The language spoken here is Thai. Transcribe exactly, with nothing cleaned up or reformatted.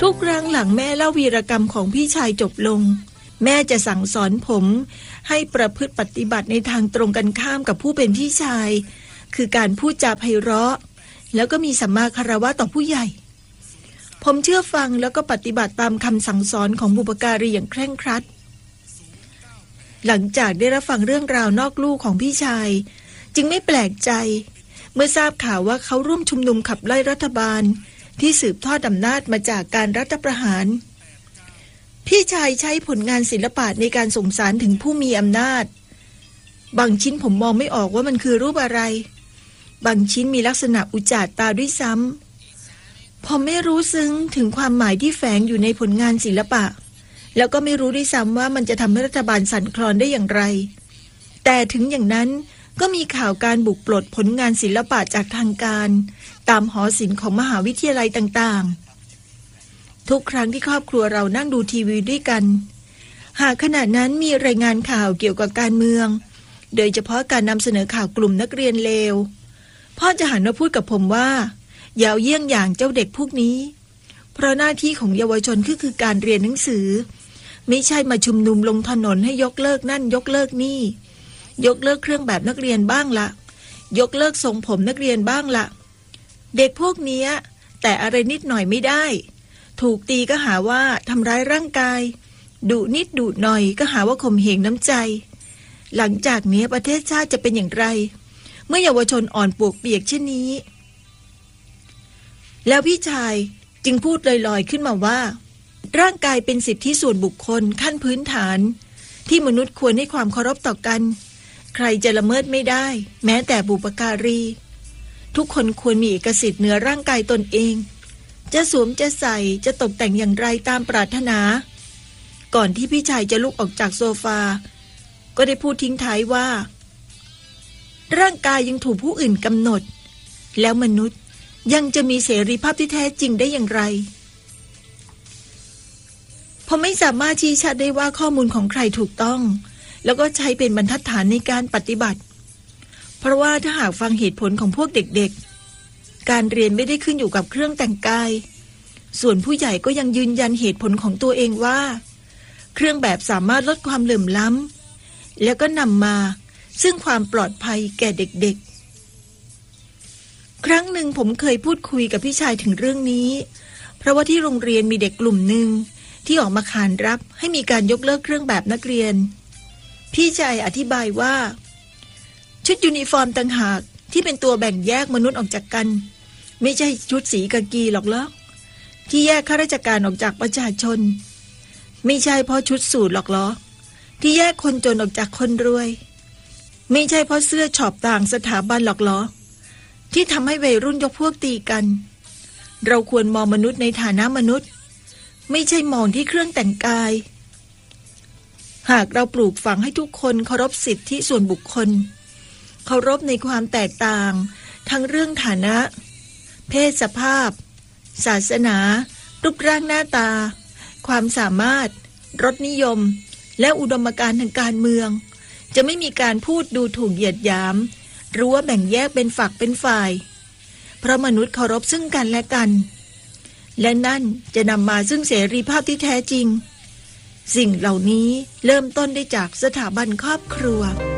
ทุกครั้งหลังแม่เล่าวีรกรรมของพี่ชายจบลงแม่จะสั่งสอนผมให้ประพฤติปฏิบัติในทางตรงกันข้ามกับผู้เป็นพี่ชายคือการพูดจาไพเราะแล้วก็มีสัมมาคารวะต่อผู้ใหญ่ผมเชื่อฟังแล้วก็ปฏิบัติตามคำสั่งสอนของบุพการีอย่างเคร่งครัดหลังจากได้รับฟังเรื่องราวนอกลู่ของพี่ชายจึงไม่แปลกใจเมื่อทราบข่าวว่าเขาร่วมชุมนุมขับไล่รัฐบาลที่สืบทอดอำนาจมาจากการรัฐประหารพี่ชายใช้ผลงานศิลปะในการส่งสารถึงผู้มีอำนาจบางชิ้นผมมองไม่ออกว่ามันคือรูปอะไรบางชิ้นมีลักษณะอุจจาตาด้วยซ้ำผมไม่รู้ซึ้งถึงความหมายที่แฝงอยู่ในผลงานศิลปะแล้วก็ไม่รู้ด้วยซ้ำว่ามันจะทำให้รัฐบาลสั่นคลอนได้อย่างไรแต่ถึงอย่างนั้นก็มีข่าวการบุกปลดผลงานศิลปะจากทางการตามหอศิลป์ของมหาวิทยาลัยต่างๆทุกครั้งที่ครอบครัวเรานั่งดูทีวีด้วยกันหากขณะนั้นมีรายงานข่าวเกี่ยวกับการเมืองโดยเฉพาะการนำเสนอข่าวกลุ่มนักเรียนเลวพ่อจะหันมาพูดกับผมว่าอย่าเอาเยี่ยงอย่างเจ้าเด็กพวกนี้เพราะหน้าที่ของเยาวชนก็คือการเรียนหนังสือไม่ใช่มาชุมนุมลงถนนให้ยกเลิกนั่นยกเลิกนี่ยกเลิกเครื่องแบบนักเรียนบ้างละยกเลิกทรงผมนักเรียนบ้างละเด็กพวกนี้แต่อะไรนิดหน่อยไม่ได้ถูกตีก็หาว่าทำร้ายร่างกายดุนิดดุหน่อยก็หาว่าข่มเหงน้ำใจหลังจากนี้ประเทศชาติจะเป็นอย่างไรเมื่อเยาวชนอ่อนปวกเปียกเช่นนี้แล้วพี่ชายจึงพูดลอยๆขึ้นมาว่าร่างกายเป็นสิทธิส่วนบุคคลขั้นพื้นฐานที่มนุษย์ควรให้ความเคารพต่อกันใครจะละเมิดไม่ได้แม้แต่บุพการีทุกคนควรมีเอกสิทธิ์เหนือร่างกายตนเองจะสวมจะใส่จะตกแต่งอย่างไรตามปรารถนาก่อนที่พี่ชายจะลุกออกจากโซฟาก็ได้พูดทิ้งท้ายว่าร่างกายยังถูกผู้อื่นกำหนดแล้วมนุษย์ยังจะมีเสรีภาพที่แท้จริงได้อย่างไรผมไม่สามารถชี้ชัดได้ว่าข้อมูลของใครถูกต้องแล้วก็ใช้เป็นบรรทัดฐานในการปฏิบัติเพราะว่าถ้าหากฟังเหตุผลของพวกเด็กๆการเรียนไม่ได้ขึ้นอยู่กับเครื่องแต่งกายส่วนผู้ใหญ่ก็ยังยืนยันเหตุผลของตัวเองว่าเครื่องแบบสามารถลดความเหลื่อมล้ำแล้วก็นำมาซึ่งความปลอดภัยแก่เด็กๆครั้งหนึ่งผมเคยพูดคุยกับพี่ชายถึงเรื่องนี้เพราะว่าที่โรงเรียนมีเด็กกลุ่มหนึ่งที่ออกมาขานรับให้มีการยกเลิกเครื่องแบบนักเรียนพี่ชายอธิบายว่าชุดยูนิฟอร์มต่างหากที่เป็นตัวแบ่งแยกมนุษย์ออกจากกันไม่ใช่ชุดสีกากีหรอกเหรอที่แยกข้าราชการออกจากประชาชนไม่ใช่เพราะชุดสูทหรอกเหรอที่แยกคนจนออกจากคนรวยไม่ใช่เพราะเสื้อช็อปต่างสถาบันหรอกเหรอที่ทำให้วัยรุ่นยกพวกตีกันเราควรมองมนุษย์ในฐานะมนุษย์ไม่ใช่มองที่เครื่องแต่งกายหากเราปลูกฝังให้ทุกคนเคารพสิทธิส่วนบุคคลเคารพในความแตกต่างทั้งเรื่องฐานะเพศสภาพศาสนารูปร่างหน้าตาความสามารถรสนิยมและอุดมการณ์ทางการเมืองจะไม่มีการพูดดูถูกเหยียดหยามหรือว่าแบ่งแยกเป็นฝักเป็นฝ่ายเพราะมนุษย์เคารพซึ่งกันและกันและนั่นจะนำมาซึ่งเสรีภาพที่แท้จริงสิ่งเหล่านี้เริ่มต้นได้จากสถาบันครอบครัว